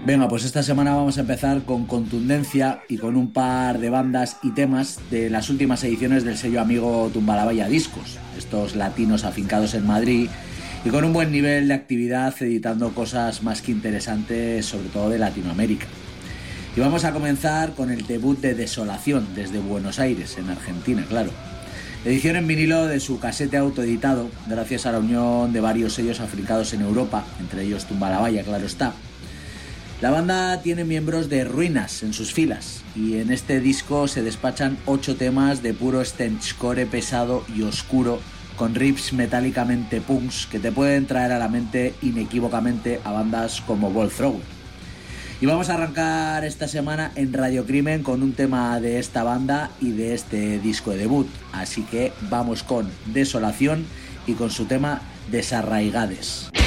Venga, pues esta semana vamos a empezar con contundencia y con un par de bandas y temas de las últimas ediciones del sello amigo Tumbalabaya Discos, estos latinos afincados en Madrid y con un buen nivel de actividad editando cosas más que interesantes, sobre todo de Latinoamérica. Y vamos a comenzar con el debut de Desolación desde Buenos Aires, en Argentina, claro. Edición en vinilo de su casete autoeditado, gracias a la unión de varios sellos afincados en Europa, entre ellos Tumbalabaya, claro está. La banda tiene miembros de Ruinas en sus filas y en este disco se despachan 8 temas de puro stenchcore pesado y oscuro con riffs metálicamente punks que te pueden traer a la mente inequívocamente a bandas como Ball Thrower. Y vamos a arrancar esta semana en Radio Crimen con un tema de esta banda y de este disco de debut, así que vamos con Desolación y con su tema Desarraigades.